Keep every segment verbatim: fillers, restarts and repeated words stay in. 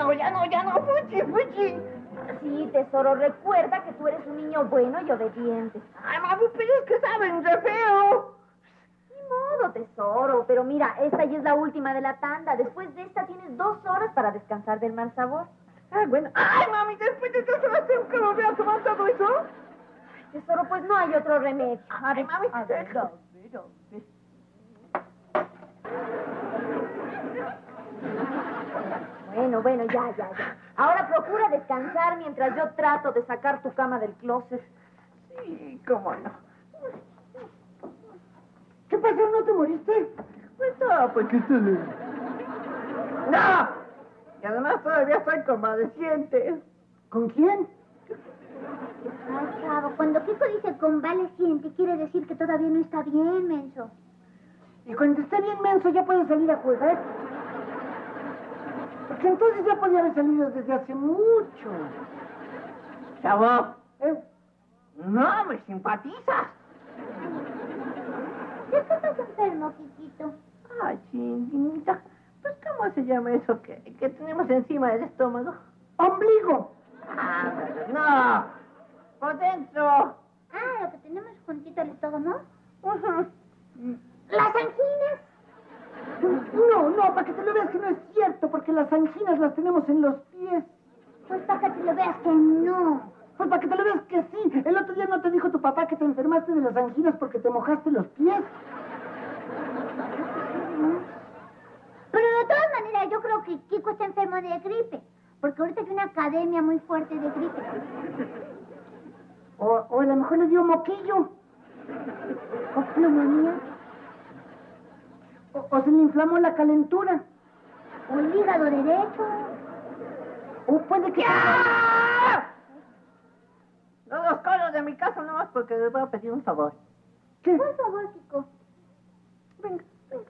no, ya no, ya no, fuchi, fuchi. Sí, tesoro, recuerda que tú eres un niño bueno y obediente. Ay, mami, pero es que saben re feo. Ni modo, tesoro, pero mira, esta ya es la última de la tanda. Después de esta tienes dos horas para descansar del mal sabor. Ay, bueno. Ay, mami, después de estas horas tengo que volver a tomar todo eso. Tesoro, pues no hay otro remedio. A ver, mami, a ver, a ver, a ver. Bueno, bueno, ya, ya, ya. Ahora procura descansar mientras yo trato de sacar tu cama del closet. Sí, cómo no. ¿Qué pasó? ¿No te moriste? Pues no, pues que tú le... ¡No! Y además todavía estoy convaleciente. ¿Con quién? Ay, chavo, cuando Kiko dice convaleciente, quiere decir que todavía no está bien, menso. Y cuando esté bien menso ya puede salir a jugar. Porque entonces ya podía haber salido desde hace mucho. Chavo, ¿Eh? no me simpatizas. ¿De qué estás enfermo, Kikito? Ay, chinguita. Pues, ¿cómo se llama eso que, que tenemos encima del estómago? ¡Ombligo! Ah, no. Por dentro. Ah, lo que tenemos juntito al estómago, ¿no? Ujú. ¿Las anginas? No, no, para que te lo veas que no es cierto, porque las anginas las tenemos en los pies. Pues para que te lo veas que no. Pues para que te lo veas que sí. El otro día no te dijo tu papá que te enfermaste de las anginas porque te mojaste los pies. Pero de todas maneras, yo creo que Kiko está enfermo de gripe. Porque ahorita hay una academia muy fuerte de gripe. O, o a lo mejor le dio moquillo. ¿O pulmonía? O, o se le inflamó la calentura. ¿O el hígado derecho? O puede que... ¡Ya! No los colos de mi casa nomás porque les voy a pedir un favor. ¿Qué? Por favor, Kiko. Venga, venga.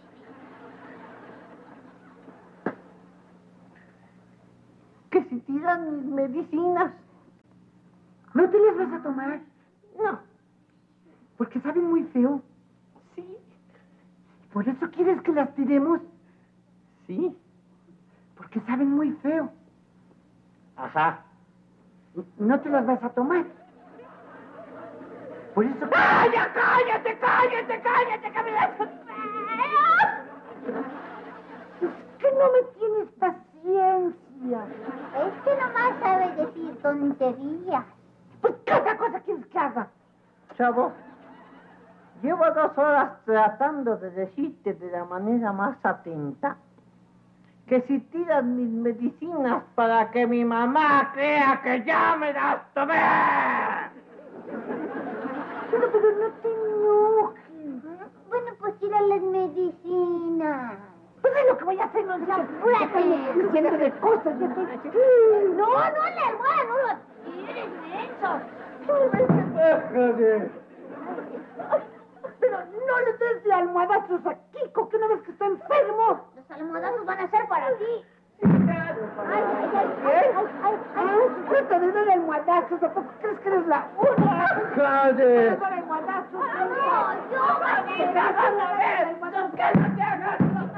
Que si tiran mis medicinas. ¿No te las vas a tomar? No. Porque saben muy feo. Sí. ¿Por eso quieres que las tiremos? Sí. Porque saben muy feo. Ajá. No te las vas a tomar. Por eso... ¡Ah, ya cállate, cállate, cállate, que me das... Que no me tienes paciencia. Es que nomás sabe decir tonterías. Pues, ¿qué otra cosa quieres que haga? Chavo, llevo dos horas tratando de decirte de la manera más atenta que si tiras mis medicinas para que mi mamá crea que ya me las tomé. Pero, pero no te enojes. Bueno, pues tira las medicinas. Pues es lo que voy a hacer, no sé. Apúrate. Diciendo de cosas, ya estoy... No, no, la almohada no lo tires, menso. Déjame. Pero no le des de almohadazos a Kiko, que no ves que está enfermo. Los almohadazos van a ser para ti. Sí, claro, Ay, ay, ay, ay, ay, ay, ay. Ah, se trata de dar almohadazos, ¿a poco crees que eres la única? ¡Cállate! ¿Quieres dar almohadazos? No, yo voy a ¡Déjame ver! ¡Que no te hagas!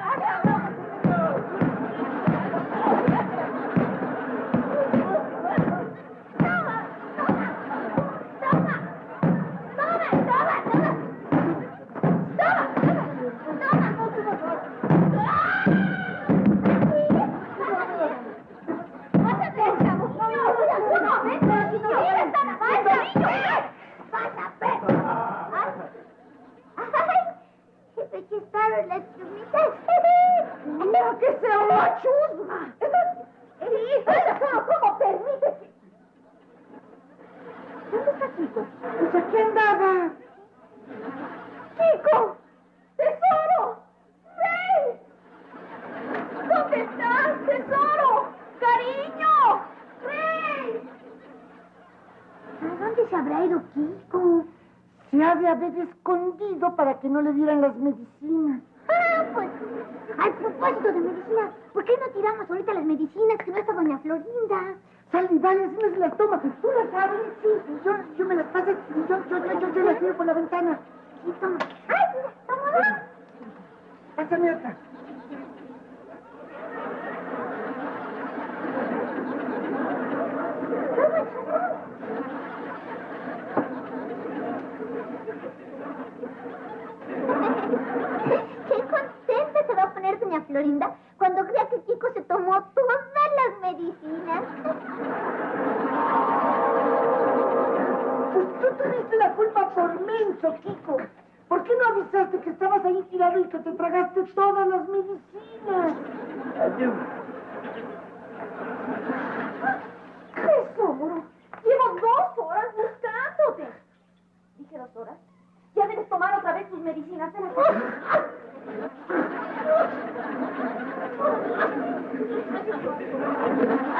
¡Mira que sea una chusma! ¿Cómo permites que...? ¿Dónde está Kiko? Pues aquí andaba. ¡Kiko! ¡Tesoro! ¡Rey! ¿Dónde estás, tesoro? ¡Cariño! ¡Rey! ¿A dónde se habrá ido Kiko? Se ha de haber escondido para que no le dieran las medicinas. Ah, pues, al propósito de medicina, ¿por qué no tiramos ahorita las medicinas que no está doña Florinda? Sal y vale, así no se las toma. ¿Tú las abres? Sí. Y yo, yo me las paso y yo, yo, yo, yo, yo las tiro por la ventana. Sí, toma. ¡Ay, toma! Pásame otra. doña Florinda cuando crea que Kiko se tomó todas las medicinas. Pues tú tuviste la culpa por menso, Kiko. ¿Por qué no avisaste que estabas ahí tirado y que te tragaste todas las medicinas? ¡Tesoro! Llevo dos horas buscándote. Dije dos horas. Ya debes tomar otra vez tus medicinas. Ven acá.